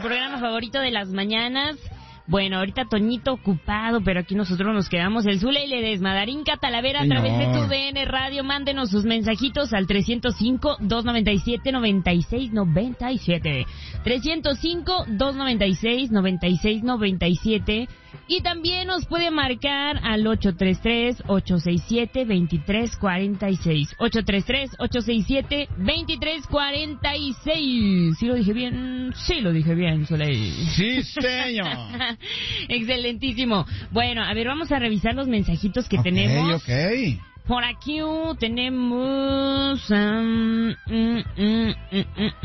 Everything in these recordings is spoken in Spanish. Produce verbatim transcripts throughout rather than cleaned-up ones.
programa favorito de las mañanas. Bueno, ahorita Toñito ocupado, pero aquí nosotros nos quedamos. El Zule y Ledesma, Darín Catalavera, a través de tu D N Radio. Mándenos sus mensajitos al trescientos cinco, doscientos noventa y siete, noventa y seis noventa y siete. trescientos cinco, doscientos noventa y seis, noventa y seis noventa y siete. Y también nos puede marcar al ocho tres tres, ocho seis siete, dos tres cuatro seis. ocho tres tres, ocho seis siete, dos tres cuatro seis. ¿Sí lo dije bien? Sí lo dije bien, Soleil. Sí, señor. Excelentísimo. Bueno, a ver, vamos a revisar los mensajitos que okay, tenemos. Ok, Por aquí uh, tenemos... Um, mm, mm, mm,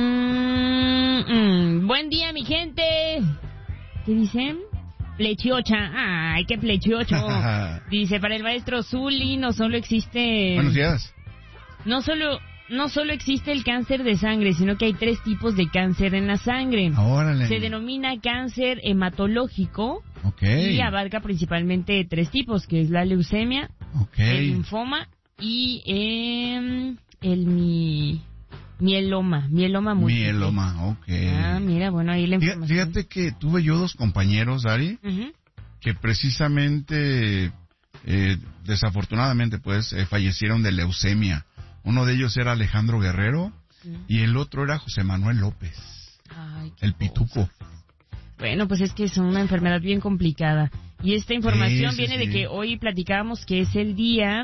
mm, mm. Buen día, mi gente. ¿Qué dicen? Flechiocha. Ay, qué flechiocho. Dice, para el maestro Zuli no solo existe... Buenos días. No solo... No solo existe el cáncer de sangre, sino que hay tres tipos de cáncer en la sangre. Órale. Se denomina cáncer hematológico, okay, y abarca principalmente tres tipos, que es la leucemia, okay, el linfoma y eh, el mi, mieloma, mieloma múltiple. Mieloma, ok. Ah, mira, bueno, ahí la información. Fíjate que tuve yo dos compañeros, Dari, uh-huh, que precisamente, eh, desafortunadamente, pues, eh, fallecieron de leucemia. Uno de ellos era Alejandro Guerrero, sí, y el otro era José Manuel López. Ay, el Pituco. Cosas. Bueno, pues es que es una enfermedad bien complicada. Y esta información sí, sí, viene sí. de que hoy platicábamos que es el día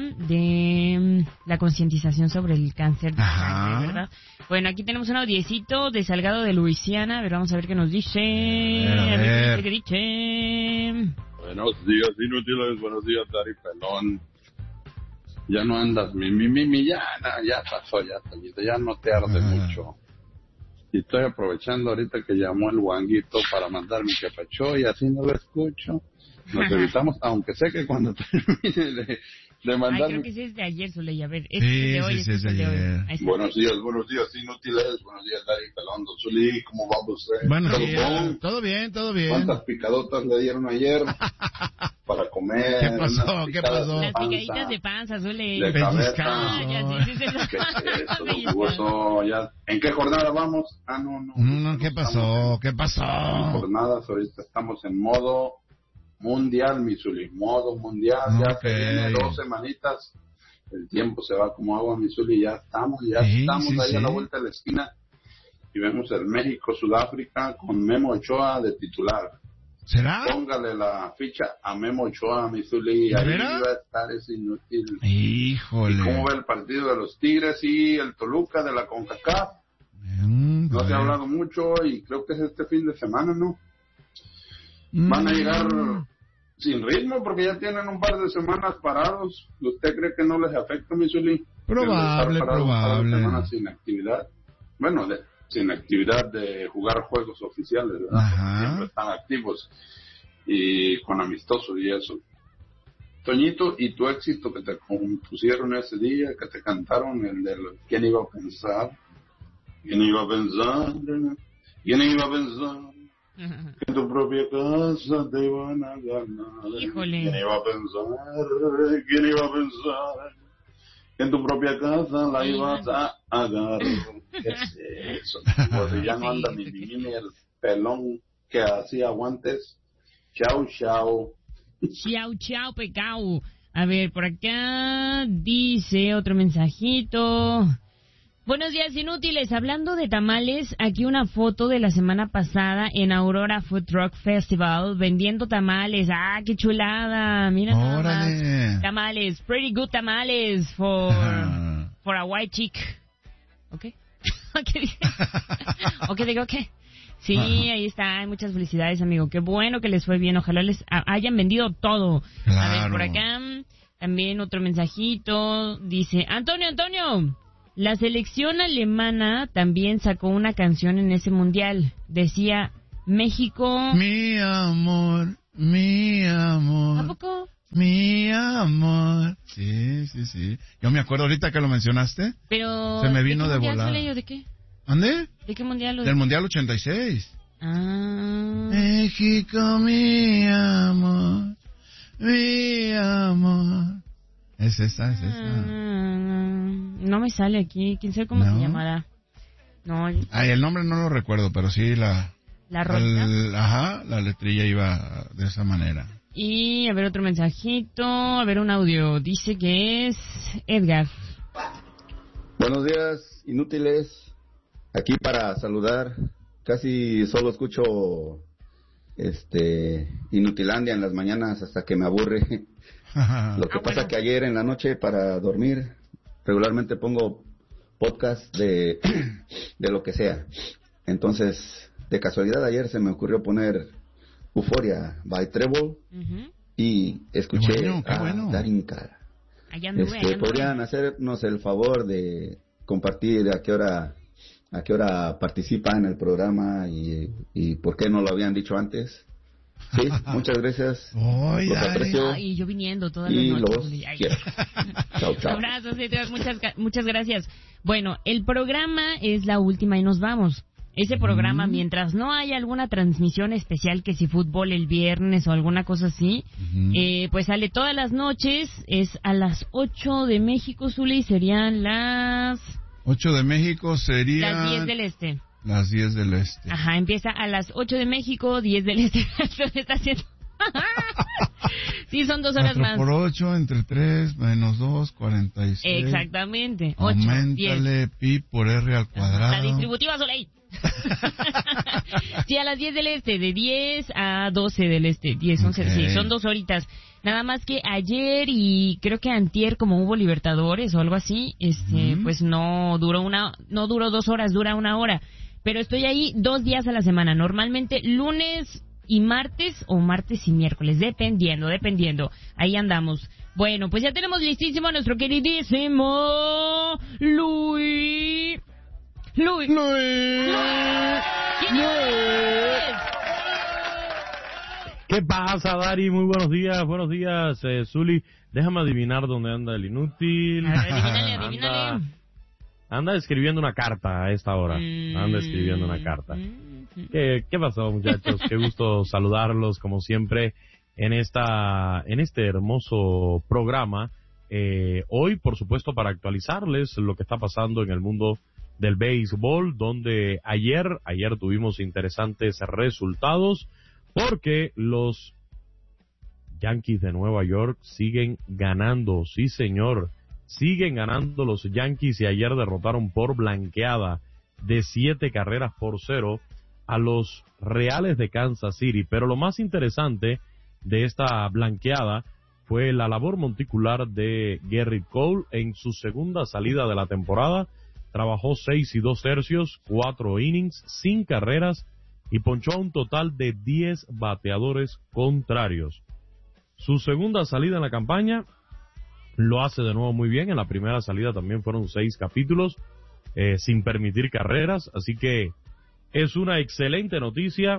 de la concientización sobre el cáncer de sangre, ¿verdad? Bueno, aquí tenemos un audiecito de Salgado de Luisiana. A ver, vamos a ver qué nos dice. A ver, a ver qué dice. Buenos días, inútiles. Buenos días, Dari Pelón. Ya no andas, mi, mi, mi, mi, ya, ya pasó, ya, Toñito, ya no te arde uh-huh. mucho. Y estoy aprovechando ahorita que llamó el guanguito para mandar mi quepacho y así no lo escucho. Nos evitamos, aunque sé que cuando termine de, de mandar... Ay, creo mi... que sí es de ayer, Zuley, a ver, es sí, de hoy, sí, es, sí, es de ayer. Buenos días, buenos días, inútiles, buenos días, Dari Pelón, don Zuley, ¿cómo va usted? Bueno, sí, todo bien, todo bien. ¿Cuántas picadotas le dieron ayer para comer? ¿Qué pasó? ¿Qué pasó? Las picaditas de panza, Zuley. De cabeza. Ah, ya, sí, sí, sí. ¿Qué es eso, don Jugoso? Ya. ¿En qué jornada vamos? Ah, no, no. No, no, ¿qué pasó? En, ¿Qué pasó? En jornadas, ahorita estamos en modo mundial, mi Zuli, modo mundial, ya okay, que viene dos semanitas, el tiempo se va como agua, mi Zuli, ya estamos, ya sí, estamos sí, ahí sí. a la vuelta de la esquina, y vemos el México-Sudáfrica con Memo Ochoa de titular. ¿Será? Póngale la ficha a Memo Ochoa, mi Zuli, ahí va a estar ese inútil. Híjole. ¿Y cómo ve el partido de los Tigres y el Toluca de la CONCACAF? Mm, no se ha hablado mucho, y creo que es este fin de semana, ¿no? Van a llegar sin ritmo porque ya tienen un par de semanas parados. ¿Usted cree que no les afecta, mi Zuli? Probable, probable. Un par de semanas sin actividad. Bueno, de, sin actividad de jugar juegos oficiales, ¿verdad? Ajá. Siempre están activos y con amistosos y eso. Toñito, ¿y tu éxito que te compusieron ese día, que te cantaron, el de ¿quién iba a pensar? ¿Quién iba a pensar? ¿Quién iba a pensar? Que en tu propia casa te iban a ganar. Híjole. ¿Quién iba a pensar? ¿Quién iba a pensar? Que en tu propia casa la ibas a agarrar. ¿Qué es eso? Pues ya no anda ni ni ni el pelón que hacía guantes. Chao, chao. Chao, chao, pecado. A ver, por acá dice otro mensajito. Buenos días, inútiles. Hablando de tamales, aquí una foto de la semana pasada en Aurora Food Truck Festival vendiendo tamales. ¡Ah, qué chulada! Mira nada más. Tamales, pretty good tamales for, for a white chick. ¿Ok? ¿Qué dice? ¿O qué digo qué? Sí, ahí está. Muchas felicidades, amigo. Qué bueno que les fue bien. Ojalá les hayan vendido todo. Claro. A ver, por acá también otro mensajito. Dice, Antonio, Antonio. La selección alemana también sacó una canción en ese mundial. Decía, México... Mi amor, mi amor. ¿A poco? Mi amor. Sí, sí, sí. Yo me acuerdo ahorita que lo mencionaste. Pero... Se me vino de, de volar. ¿De qué? ¿Dónde? ¿De qué mundial? Del mundial ochenta y seis. Ah. México, mi amor, mi amor. Es esa, es esa. No me sale aquí. ¿Quién sabe cómo ¿No? se llamará? No. Ay, el nombre no lo recuerdo, pero sí la... La rolita. El, ajá, la letrilla iba de esa manera. Y a ver otro mensajito, a ver un audio. Dice que es Edgar. Buenos días, inútiles. Aquí para saludar. Casi solo escucho este Inutilandia en las mañanas hasta que me aburre. Lo que ah, pasa bueno. que ayer en la noche para dormir regularmente pongo podcast de, de lo que sea. Entonces, de casualidad ayer se me ocurrió poner Euphoria by Treble uh-huh. y escuché qué bueno, qué a bueno. Darin Cara. Allá anduve, Este, allá anduve. ¿Podrían hacernos el favor de compartir a qué hora a qué hora participa en el programa y, y por qué no lo habían dicho antes? Sí, muchas gracias. Oh, los aprecio. Ay, y yo viniendo todas y las los noches. Ay. quiero. Chao, chao. Abrazos, muchas, muchas gracias. Bueno, el programa es la última y nos vamos. Ese programa, mm. mientras no haya alguna transmisión especial, que si fútbol el viernes o alguna cosa así, mm. eh, pues sale todas las noches, es a las ocho de México, Zuli, serían las... ocho de México sería... Las diez del este. Las diez del este. Ajá, empieza a las ocho de México, diez del este. Se está haciendo... Sí, son dos horas más. por ocho, entre tres, menos dos, cuarenta y seis. Exactamente. ocho, auméntale pi por R al cuadrado. La distributiva Soleil. Sí, a las diez del este, de diez a doce del este. diez, once, okay. Sí, son dos horitas. Nada más que ayer y creo que antier, como hubo Libertadores o algo así, este, mm. pues no duró una, no duró dos horas, dura una hora. Pero estoy ahí dos días a la semana. Normalmente lunes y martes o martes y miércoles, dependiendo, dependiendo. Ahí andamos. Bueno, pues ya tenemos listísimo a nuestro queridísimo Luis. Luis. Luis. ¿Quién es? ¿Qué pasa, Dari? Muy buenos días, buenos días, eh, Zuli. Déjame adivinar dónde anda el inútil. A ver, adivínale, adivínale. Anda, anda escribiendo una carta a esta hora. Mm. Anda escribiendo una carta. Mm. ¿Qué, ¿Qué pasó, muchachos? Qué gusto saludarlos, como siempre, en esta en este hermoso programa. Eh, hoy, por supuesto, para actualizarles lo que está pasando en el mundo del béisbol, donde ayer, ayer tuvimos interesantes resultados, porque los Yankees de Nueva York siguen ganando, sí señor, siguen ganando los Yankees y ayer derrotaron por blanqueada de siete carreras por cero a los Reales de Kansas City. Pero lo más interesante de esta blanqueada fue la labor monticular de Gerrit Cole en su segunda salida de la temporada. Trabajó seis y dos tercios, cuatro innings, sin carreras y ponchó a un total de diez bateadores contrarios. Su segunda salida en la campaña lo hace de nuevo muy bien. En la primera salida también fueron seis capítulos eh, sin permitir carreras, así que es una excelente noticia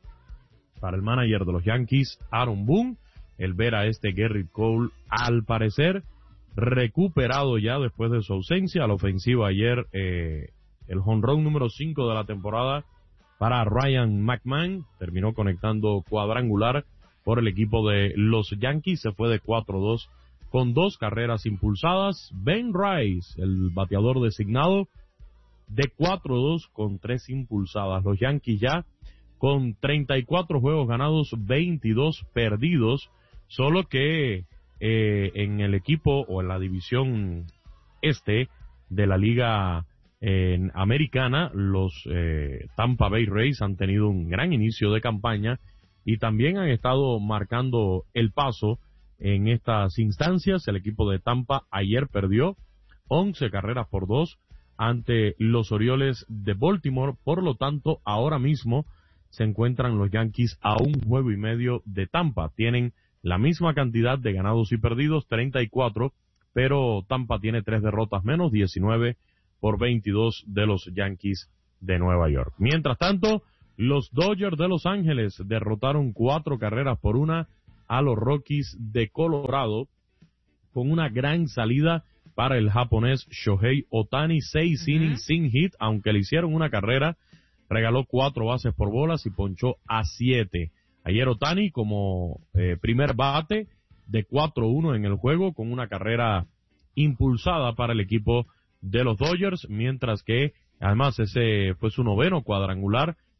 para el manager de los Yankees, Aaron Boone, el ver a este Gerrit Cole, al parecer, recuperado ya después de su ausencia. A la ofensiva ayer, eh, el jonrón número cinco de la temporada para Ryan McMahon, terminó conectando cuadrangular por el equipo de los Yankees, se fue de cuatro dos con dos carreras impulsadas. Ben Rice, el bateador designado, de cuatro dos con tres impulsadas. Los Yankees ya con treinta y cuatro juegos ganados, veintidós perdidos, solo que eh, en el equipo o en la división este de la liga eh, americana, los eh, Tampa Bay Rays han tenido un gran inicio de campaña y también han estado marcando el paso en estas instancias. El equipo de Tampa ayer perdió once carreras por dos ante los Orioles de Baltimore. Por lo tanto, ahora mismo se encuentran los Yankees a un juego y medio de Tampa. Tienen la misma cantidad de ganados y perdidos, treinta y cuatro, pero Tampa tiene tres derrotas menos, diecinueve por veintidós de los Yankees de Nueva York. Mientras tanto, los Dodgers de Los Ángeles derrotaron cuatro carreras por una a los Rockies de Colorado, con una gran salida para el japonés Shohei Ohtani, seis uh-huh. innings sin hit, aunque le hicieron una carrera, regaló cuatro bases por bolas y ponchó a siete. Ayer Ohtani como eh, primer bate de cuatro uno en el juego, con una carrera impulsada para el equipo de los Dodgers, mientras que además ese fue su noveno cuadrangular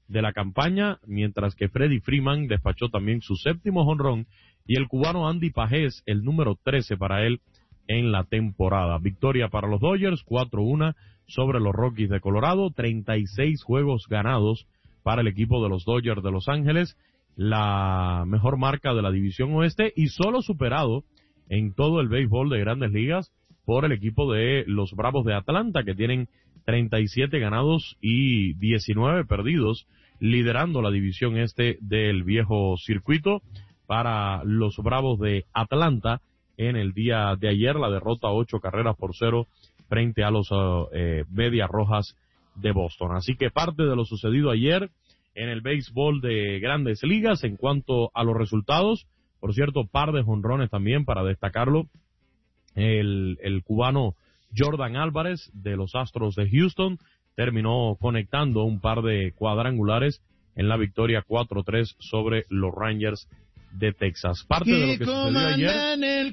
de la campaña, mientras que Freddie Freeman despachó también su séptimo jonrón y el cubano Andy Pajés el número trece para él en la temporada. Victoria para los Dodgers, cuatro uno sobre los Rockies de Colorado, treinta y seis juegos ganados para el equipo de los Dodgers de Los Ángeles, la mejor marca de la división oeste y solo superado en todo el béisbol de Grandes Ligas por el equipo de los Bravos de Atlanta, que tienen treinta y siete ganados y diecinueve perdidos, liderando la división este del viejo circuito. Para los Bravos de Atlanta, en el día de ayer, la derrota ocho carreras por cero frente a los eh, Medias Rojas de Boston. Así que parte de lo sucedido ayer en el béisbol de Grandes Ligas. En cuanto a los resultados, por cierto, par de jonrones también para destacarlo, el, el cubano Jordan Álvarez de los Astros de Houston terminó conectando un par de cuadrangulares en la victoria cuatro tres sobre los Rangers de Texas. Parte de lo que sucedió ayer. En el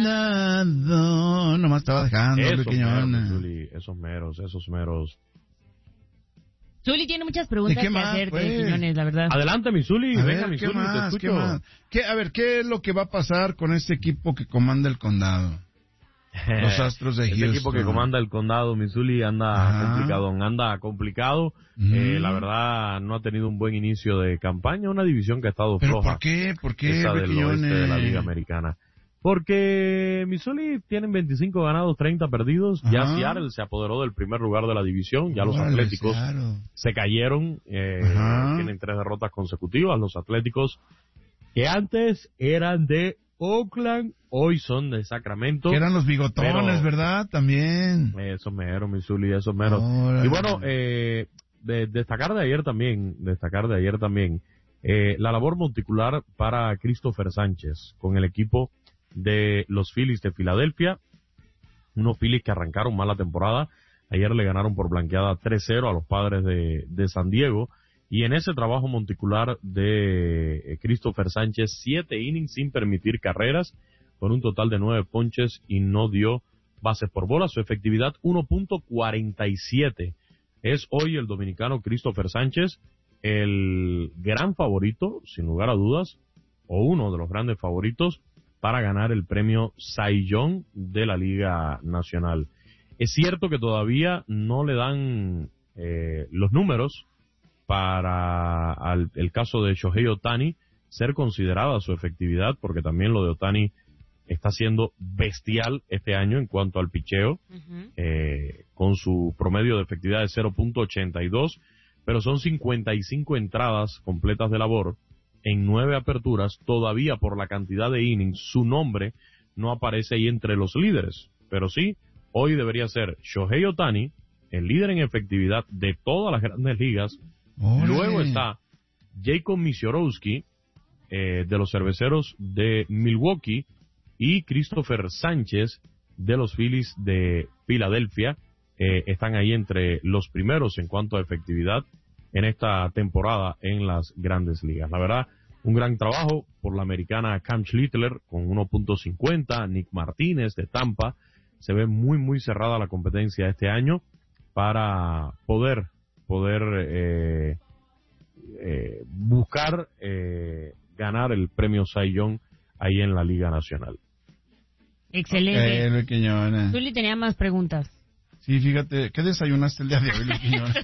condado. Nomás estaba dejando. Esos meros, Zuli, esos meros, esos meros. Zuli tiene muchas preguntas que más, hacerte, pues? Quiñones, la verdad. Adelante, mi Zuli. A Venga, ver, mi ¿qué Zuli, más? te ¿Qué escucho. más? ¿Qué, a ver, ¿qué es lo que va a pasar con este equipo que comanda el condado? Los Astros de Houston. Este equipo que comanda el condado, Missouri, anda Ajá. complicado, anda complicado. Mm. Eh, la verdad, no ha tenido un buen inicio de campaña, una división que ha estado ¿Pero floja. por qué? ¿Por qué, Esa del Quiñones? oeste de la Liga Americana. Porque Missouri tienen veinticinco ganados, treinta perdidos. Ya Ajá. Seattle se apoderó del primer lugar de la división. Ya los Órale, Atléticos Seattle. se cayeron. Eh, Ajá. tienen tres derrotas consecutivas. Los Atléticos, que antes eran de Oakland, hoy son de Sacramento. Que eran los bigotones, Pero- ¿verdad? También. Eso mero, Missouri, eso mero. Órale. Y bueno, eh, de, destacar de ayer también, destacar de ayer también, eh, la labor monticular para Christopher Sánchez con el equipo de los Phillies de Filadelfia, unos Phillies que arrancaron mal la temporada. Ayer le ganaron por blanqueada tres cero a los Padres de, de San Diego. Y en ese trabajo monticular de eh, Christopher Sánchez, siete innings sin permitir carreras, con un total de nueve ponches y no dio bases por bola. Su efectividad uno punto cuarenta y siete. Es hoy el dominicano Christopher Sánchez el gran favorito, sin lugar a dudas, o uno de los grandes favoritos para ganar el premio Cy Young de la Liga Nacional. Es cierto que todavía no le dan eh, los números para al, el caso de Shohei Ohtani ser considerada su efectividad, porque también lo de Ohtani está siendo bestial este año en cuanto al picheo, Ujú. eh, con su promedio de efectividad de cero punto ochenta y dos, pero son cincuenta y cinco entradas completas de labor en nueve aperturas. Todavía por la cantidad de innings su nombre no aparece ahí entre los líderes, pero sí, hoy debería ser Shohei Ohtani, el líder en efectividad de todas las grandes ligas. Órale. Luego está Jacob Misiorowski, eh, de los Cerveceros de Milwaukee, y Christopher Sánchez de los Phillies de Filadelfia. Eh, están ahí entre los primeros en cuanto a efectividad en esta temporada en las grandes ligas. La verdad, un gran trabajo por la americana Cam Schlittler con uno punto cincuenta, Nick Martínez de Tampa. Se ve muy muy cerrada la competencia este año para poder poder eh, eh, buscar eh, ganar el premio Cy Young ahí en la Liga Nacional. Excelente. Eh, Luis Quiñones. Zuli tenía más preguntas. Sí, fíjate, ¿qué desayunaste el día de hoy, Luis Quiñones?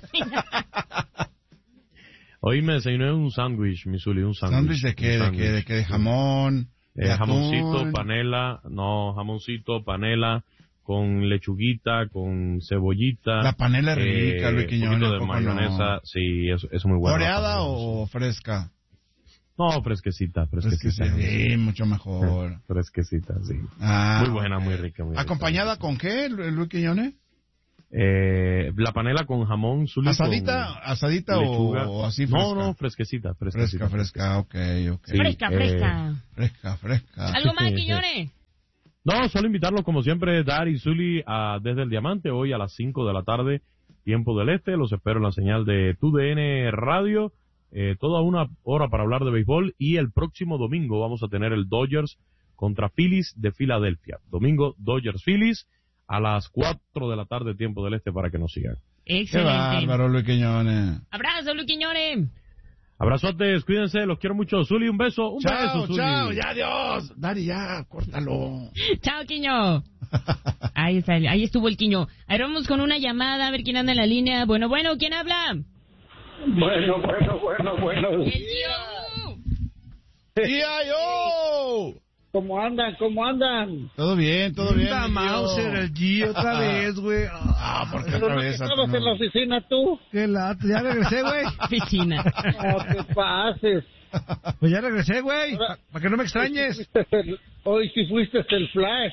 Hoy me desayuné un sándwich, Missouri, un sándwich. ¿Sándwich de qué? Un ¿De sándwich. qué? ¿De qué? ¿De jamón? Eh, ¿De jamoncito, atún? panela, no, jamoncito, panela, con lechuguita, con cebollita. La panela es rica, eh, Luis un Quiñones, poquito ¿a de poco mayonesa, no? sí, es, es muy buena. la ¿Oreada panela, o fresca? sí. No, fresquecita, fresquecita. Fresquecita, sí, mucho mejor. Fresquecita, sí. Ah, Muy buena, muy rica, muy rica. ¿acompañada con qué, Lu- Luis Quiñones? Eh, la panela con jamón, Zuli, ¿Asadita, con asadita lechuga. o así fresca? No, no, fresquecita, fresquecita. Fresca, fresca, ok, ok. Sí. Fresca, eh, fresca. Fresca, fresca. ¿Algo más, Quiñones? No, solo invitarlos como siempre, Dar y Zuli, a Desde el Diamante, hoy a las cinco de la tarde, tiempo del este. Los espero en la señal de Tu D N Radio, eh, toda una hora para hablar de béisbol, y el próximo domingo vamos a tener el Dodgers contra Phillies de Filadelfia. Domingo, Dodgers Phillies, a las cuatro de la tarde, tiempo del este, para que nos sigan. Excelente. Qué bárbaro, Luis Quiñones. Abrazo, Luis Quiñones. Abrazotes, cuídense, los quiero mucho. Zuli, un beso, un chao, beso, Zuli. Chao, ya, adiós. Dari, ya, córtalo. Chao, Quiño. Ahí está, ahí estuvo el Quiño. Ahora vamos con una llamada, a ver quién anda en la línea. Bueno, bueno, ¿quién habla? Bueno, bueno, bueno, bueno. ¡El tío! ¡Tía, yo! ¿Cómo andan? ¿Cómo andan? Todo bien, todo bien. Puta Mauser, el Gio otra vez, güey. Ah, ¿por qué otra vez? ¿Estabas en la oficina tú? Qué lata, ya regresé, güey. Oficina. No te pases. Pues ya regresé, güey. Para que no me extrañes. Hoy sí fuiste el, hoy sí fuiste el Flash.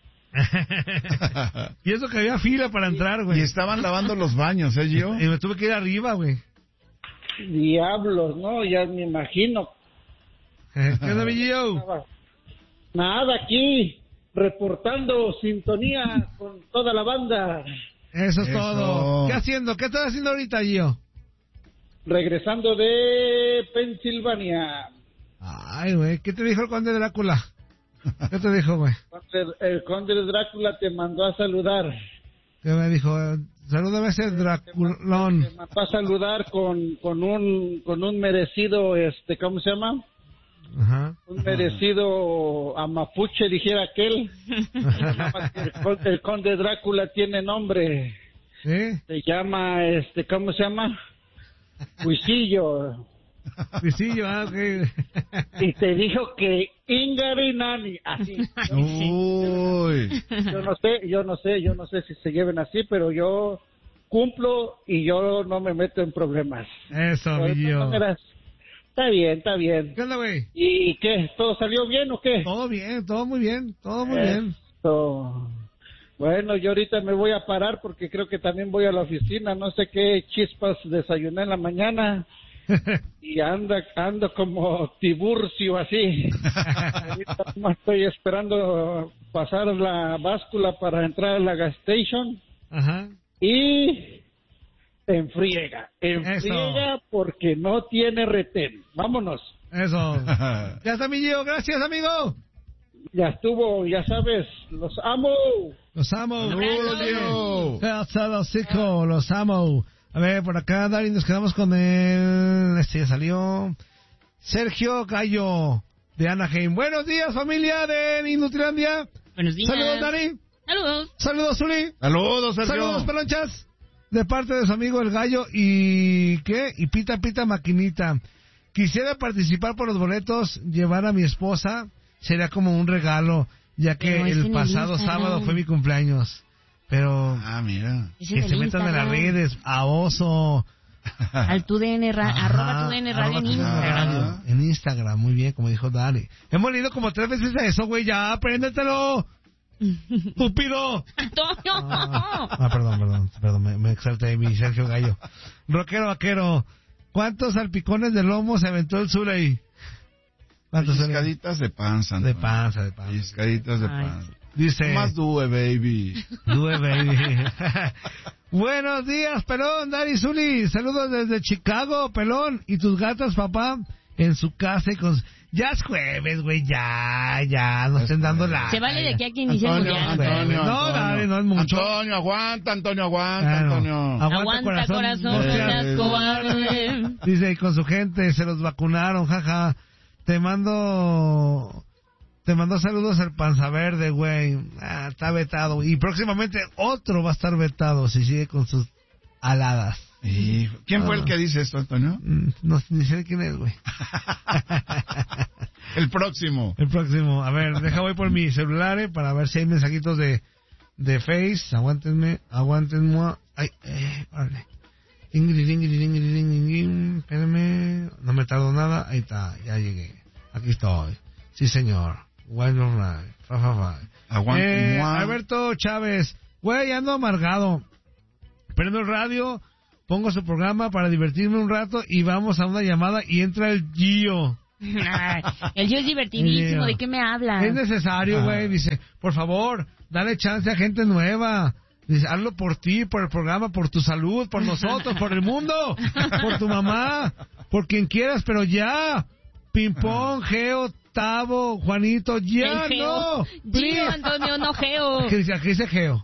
Y eso que había fila para entrar, güey. Y estaban lavando los baños, ¿eh, Gio? Y me tuve que ir arriba, güey. Diablos, ¿no? Ya me imagino. ¿Qué onda, mi Gio? Nada, aquí, reportando sintonía con toda la banda. Eso es Eso. todo. ¿Qué haciendo? ¿Qué estás haciendo ahorita, Gio? Regresando de Pensilvania. Ay, güey, ¿qué te dijo el conde Drácula? ¿Qué te dijo, güey? El, el conde Drácula te mandó a saludar. ¿Qué me dijo? Salúdame ese Draculón. Te mandó a saludar con, con un con un merecido, este, ¿cómo se llama? Ajá. Un merecido amapuche, dijera aquel. el, conde, el conde Drácula tiene nombre. ¿Sí? Se llama, este, ¿cómo se llama? Huisillo. Huisillo, ah, ok. Y te dijo que Ingari Nani, así. Uy. Yo no sé, yo no sé, yo no sé si se lleven así, pero yo cumplo y yo no me meto en problemas. Eso, De mi todas Gio. maneras, está bien, está bien. ¿Qué onda, güey? ¿Y qué? ¿Todo salió bien o qué? Todo bien, todo muy bien, todo muy bien. Esto. Bueno, yo ahorita me voy a parar porque creo que también voy a la oficina. No sé qué chispas desayuné en la mañana y anda, ando como Tiburcio así. Ahorita nomás estoy esperando pasar la báscula para entrar a la gas station. Ajá. Y enfriega, enfriega Eso. porque no tiene retén. Vámonos. Eso. Ya está, mi Gio, gracias, amigo. Ya estuvo, ya sabes, los amo. Los amo. Saludos, Gio. Hasta los hijos, los amo. A ver, por acá, Dari, nos quedamos con el... Este ya salió. Sergio Gallo, de Anaheim. Buenos días, familia de Inutilandia. Buenos días. Saludos, Dari. Saludos. Saludos, Zuli. Saludos, Sergio. Saludos, pelonchas. De parte de su amigo el Gallo y... ¿Qué? Y Pita Pita Maquinita. Quisiera participar por los boletos, llevar a mi esposa. Sería como un regalo, ya que Pero es en el el pasado Instagram. sábado fue mi cumpleaños. Pero Ah, mira. Es que en se el metan en las Instagram. redes, a oso. Al tu D N, ra- Ajá, arroba tu D N Radio arroba en tu D N Instagram. Radio, en Instagram, muy bien, como dijo Dani. Hemos leído como tres veces eso, güey, ya, apréndetelo. ¡Estúpido! ¡Antonio! Ah, ah, perdón, perdón, perdón, me, me exalté, mi Sergio Gallo. Rockero, vaquero, ¿cuántos salpicones de lomo se aventó el Zuley? ¿Cuántos se le- Pellizcaditas de panza. De Antonio. panza, de panza. Pellizcaditas de Ay, panza. Dice... Más due, baby. Due, baby. Buenos días, Pelón, Dari Zuli. Saludos desde Chicago, Pelón. Y tus gatas, papá, en su casa y con... Ya es jueves, güey, ya, ya, no Es estén dando jueves. la... Se vale de aquí a que inicie el Antonio, mundial. Antonio, No, Antonio. dale, no es mucho. Antonio, aguanta, Antonio, aguanta, Claro. Antonio. Aguanta, Aguanta, corazón, corazón, no no seas- seas cobarde. Dice, y con su gente se los vacunaron, jaja. Te mando... Te mando saludos al Panza Verde, güey. Ah, está vetado. Y próximamente otro va a estar vetado si sigue con sus aladas. Hijo, ¿quién fue Ah. el que dice esto, Antonio? Mm, No ni sé quién es, güey. El próximo. El próximo. A ver, deja voy por mi celular eh, para ver si hay mensajitos de, de Face. Aguántenme, aguántenme. Ay, eh, vale. Ingrid, Ingrid, Ingrid, Ingrid, espérenme. No me tardo nada. Ahí está, ya llegué. Aquí estoy. Sí, señor. Bueno, fa, fa, fa. Aguante, Eh, mua. Alberto Chávez. Güey, ando amargado. Prendo el radio, pongo su programa para divertirme un rato y vamos a una llamada y entra el Gio. Ay, el Gio es divertidísimo. ¿De qué me hablas? Es necesario, güey. Dice, por favor, dale chance a gente nueva. Dice, hazlo por ti, por el programa, por tu salud, por nosotros, por el mundo, por tu mamá, por quien quieras, pero ya. Pimpón, Geo, Tavo, Juanito, ya El Geo. no. Gio, Please. Antonio, no Geo. ¿Qué dice? ¿Qué dice Geo?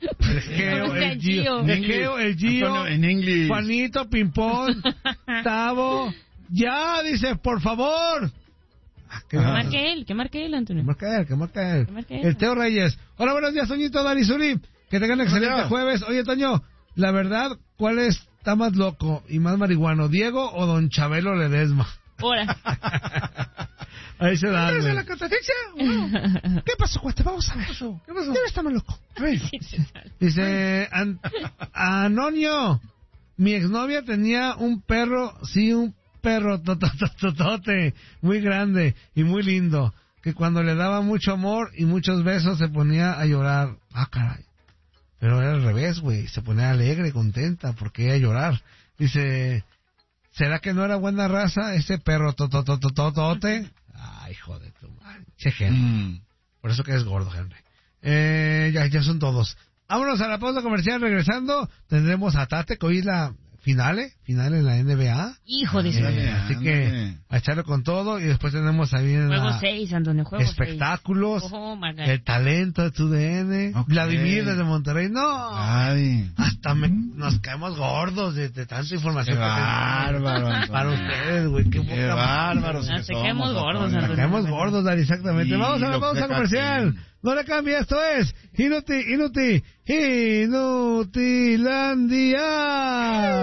El Geo, el Gio, el Geo, el Gio, en inglés. Juanito, Pimpón, Tavo. Ya, dice, por favor. Ah, que marque él, que marque él, Antonio. Que marque él, que marque él. Que marque él. El Teo Reyes. Hola, buenos días, Toñito, Dani Zuli. Que tengan un excelente jueves. Oye, Toño, la verdad, ¿cuál está más loco y más marihuano, Diego o Don Chabelo Ledesma? Ahora. Ahí se da. ¿Eres de la contradicción? No. ¿Qué pasó, cuate? Vamos a ver. ¿Qué pasó? ¿Quién está más loco? A ver. Dice, An Anonio, mi exnovia tenía un perro, sí, un perro totototote, muy grande y muy lindo, que cuando le daba mucho amor y muchos besos se ponía a llorar. Ah, caray. Pero era al revés, güey. Se ponía alegre, contenta, porque iba a llorar. Dice, ¿será que no era buena raza ese perro totototote? Ay, joder, tu madre. Che, Henry. Mm. Por eso que es gordo, Henry. Eh, ya, ya son todos. Vámonos a la pausa comercial. Regresando, tendremos a Tate, que hoy es la finale, finale en la N B A. Hijo de su eh, Así que a echarle con todo. Y después tenemos ahí en Juego la seis, Antonio, juego espectáculos, oh, el talento de tu D N, okay. Vladimir desde Monterrey. No, ay. Hasta me, nos caemos gordos de, de tanta información. Qué bárbaro, Antonio. Para ustedes, güey. Qué, qué bárbaros. Nos caemos gordos, Nos caemos gordos, Dani, exactamente. Y vamos a la pausa comercial. No le cambie, esto es Inuti, Inuti, Inutilandia.